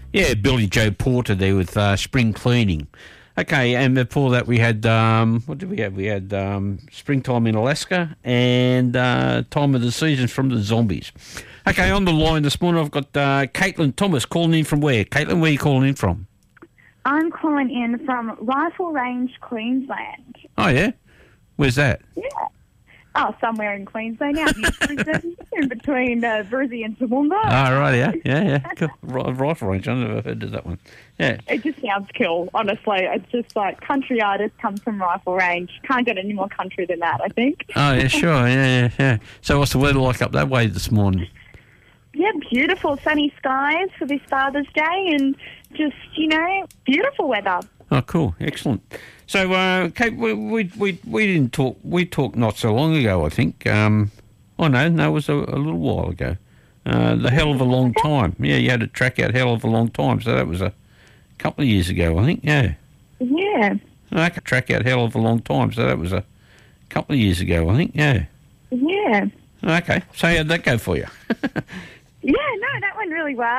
Yeah, Billy Joe Porter there with Spring Cleaning. Okay, and before that we had, what did we have? We had Springtime in Alaska and Time of the Season from the Zombies. Okay, on the line this morning I've got Caitlin Thomas calling in from where? Caitlin, where are you calling in from? I'm calling in from Rifle Range, Queensland. Oh, yeah? Where's that? Yeah. Oh, somewhere in Queensland, out in between Brizzy and Toowoomba. Oh, right, yeah. Cool. Rifle Range, I've never heard of that one. Yeah. It just sounds cool, honestly. It's just like country artist comes from Rifle Range. Can't get any more country than that, I think. Oh, yeah, sure, yeah. So what's the weather like up that way this morning? Yeah, beautiful sunny skies for this Father's Day and just, beautiful weather. Oh, cool. Excellent. So, Kate, we didn't talk. We talked not so long ago, I think. No, it was a little while ago. The hell of a long time. Yeah, you had to track out hell of a long time. So that was a couple of years ago, I think. Yeah. Yeah. I could track out hell of a long time. So that was a couple of years ago, I think. Yeah. Yeah. Okay. So how'd that go for you? Yeah, no, that went really well.